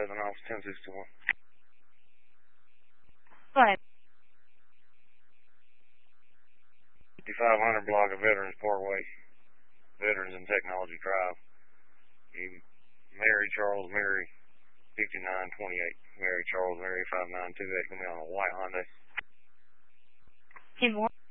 President Office 1061. Go ahead. 5500 block of Veterans Parkway, Veterans and Technology Drive. Mary Charles Mary 5928. Mary Charles Mary 5928. Going to be on a white Hyundai. 10-1.